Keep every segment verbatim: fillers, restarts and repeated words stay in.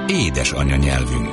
Édes anyanyelvünk.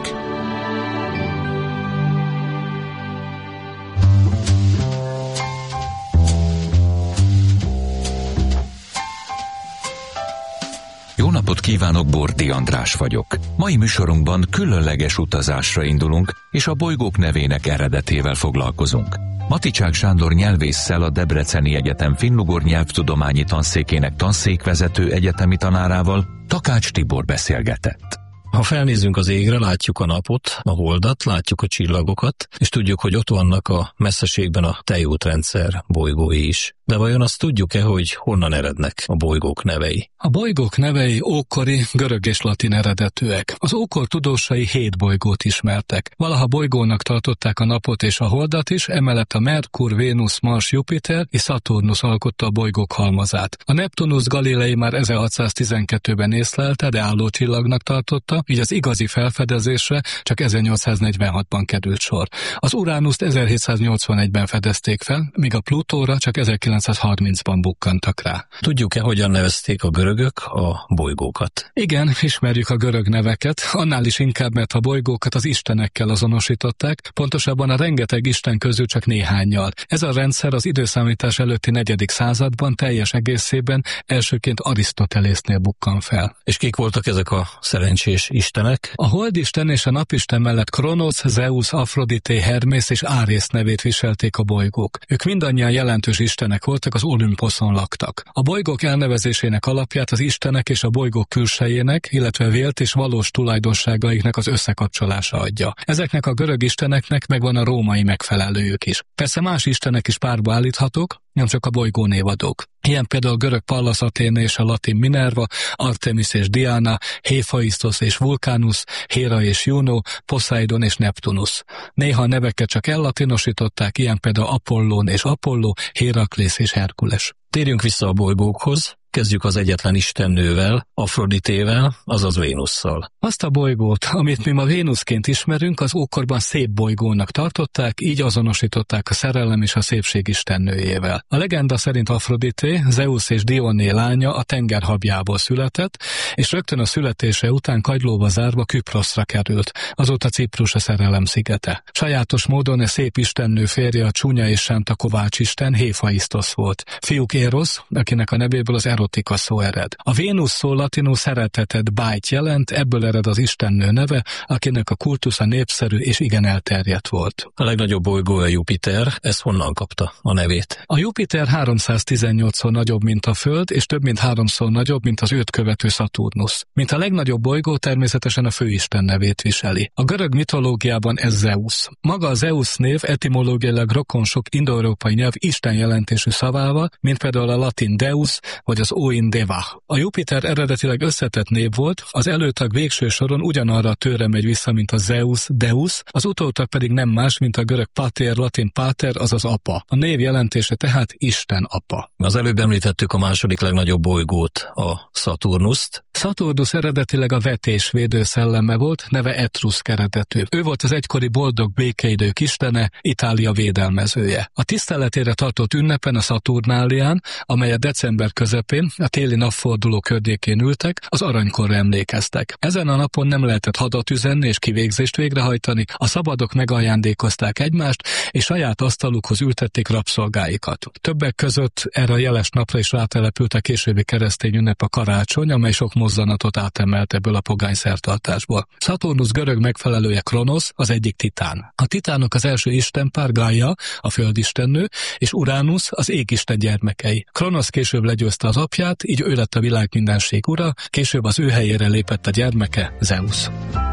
Jó napot kívánok, Bordi András vagyok. Mai műsorunkban különleges utazásra indulunk, és a bolygók nevének eredetével foglalkozunk. Maticsák Sándor nyelvésszel, a Debreceni Egyetem finnugor nyelvtudományi tanszékének tanszékvezető egyetemi tanárával, Takács Tibor beszélgetett. Ha felnézünk az égre, látjuk a napot, a holdat, látjuk a csillagokat, és tudjuk, hogy ott vannak a messzeségben a tejútrendszer bolygói is. De vajon azt tudjuk-e, hogy honnan erednek a bolygók nevei? A bolygók nevei ókori, görög és latin eredetűek. Az ókor tudósai hét bolygót ismertek. Valaha bolygónak tartották a napot és a holdat is, emellett a Merkur, Vénusz, Mars, Jupiter és Szaturnusz alkotta a bolygók halmazát. A Neptunusz Galilei már ezerhatszáztizenkettőben észlelte, de állócsillagnak tartotta, így az igazi felfedezésre csak ezernyolcszáznegyvenhatban került sor. Az Uránuszt ezerhétszáznyolcvanegyben fedezték fel, míg a Plutóra csak ezerkilencszázharmincban bukkantak rá. Tudjuk-e, hogyan nevezték a görögök a bolygókat? Igen, ismerjük a görög neveket, annál is inkább, mert a bolygókat az istenekkel azonosították, pontosabban a rengeteg isten közül csak néhánnyal. Ez a rendszer az időszámítás előtti negyedik században teljes egészében elsőként Arisztotelésznél bukkan fel. És kik voltak ezek a szerencsés istenek? A holdisten és a napisten mellett Kronosz, Zeusz, Afrodité, Hermész és Árész nevét viselték a bolygók. Ők mindannyian jelentős istenek voltak, az Olümposzon laktak. A bolygók elnevezésének alapját az istenek és a bolygók külsejének, illetve vélt és valós tulajdonságaiknak az összekapcsolása adja. Ezeknek a görög isteneknek megvan a római megfelelőjük is. Persze más istenek is párba állíthatók, nem csak a bolygónévadók. Ilyen például a görög Pallas Athéna és a latin Minerva, Artemis és Diana, Héfaisztosz és Vulkánus, Héra és Juno, Poseidon és Neptunusz. Néha a neveket csak ellatinosították, ilyen például Apollón és Apollo, Héraklész és Herkules. Térjünk vissza a bolygókhoz. Kezdjük az egyetlen istennővel, Afroditével, azaz Vénusszal. Azt a bolygót, amit mi ma Vénuszként ismerünk, az ókorban szép bolygónak tartották, így azonosították a szerelem és a szépség istennőjével. A legenda szerint Afrodité, Zeusz és Dioné lánya a tengerhabjából született, és rögtön a születése után kagylóba zárva Küproszra került, azóta Ciprus a szerelem szigete. Sajátos módon a szép istennő férje a csúnya és sánta kovács isten, Héfaisztosz volt. Fiúk Érosz, akinek a nevéből az erotika szó ered. A Vénusz szó latinul szeretetet, bájt jelent, ebből ered az istennő neve, akinek a kultusza népszerű és igen elterjedt volt. A legnagyobb bolygó a Jupiter, ez honnan kapta a nevét? A Jupiter háromszáztizennyolcszor nagyobb, mint a Föld, és több mint háromszor nagyobb, mint az őt követő Szaturnusz. Mint a legnagyobb bolygó, természetesen a főisten nevét viseli. A görög mitológiában ez Zeusz. Maga a Zeusz név etimológiailag rokon sok indoeurópai nyelv isten jelentésű szavával, mint például a latin Deus, vagy az Oin Deva. A Jupiter eredetileg összetett név volt, az előtag végső soron ugyanarra a tőre megy vissza, mint a Zeus, Deus, az utótag pedig nem más, mint a görög pater, latin pater, azaz apa. A név jelentése tehát Isten apa. Az előbb említettük a második legnagyobb bolygót, a Szaturnuszt. Szaturnusz eredetileg a vetés védő szelleme volt, neve Etruszk eredetű. Ő volt az egykori boldog békeidők istene, Itália védelmezője. A tiszteletére tartott ünnepen, a Szaturnálián, amelyet december közepén, a téli napforduló környékén ültek, az aranykorra emlékeztek. Ezen a napon nem lehetett hadat üzenni és kivégzést végrehajtani, a szabadok megajándékozták egymást, és saját asztalukhoz ültették rabszolgáikat. Többek között erre a jeles napra is rátelepült a későbbi keresztény ünnep, a karácsony, amely sok mozzanatot átemelt ebből a pogány szertartásból. Szaturnusz görög megfelelője Kronosz, az egyik titán. A titánok az első istenpár, Gaia, a földistennő, és Uránusz, az égisten gyermekei. Kronosz később legyőzte az apját, így ő lett a világ mindenség ura, később az ő helyére lépett a gyermeke, Zeusz.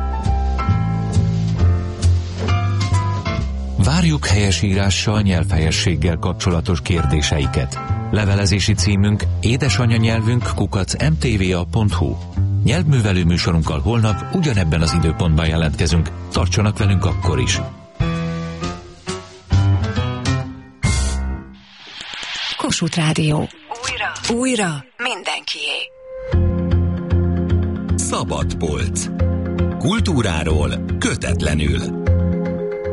Várjuk helyesírással, nyelvhelyességgel kapcsolatos kérdéseiket. Levelezési címünk édesanyanyelvünk kukac em té vé a pont hu. Nyelvművelő műsorunkkal holnap ugyanebben az időpontban jelentkezünk. Tartsanak velünk akkor is! Kossuth Rádió. Újra. Újra mindenkié. Szabad polc. Kultúráról kötetlenül.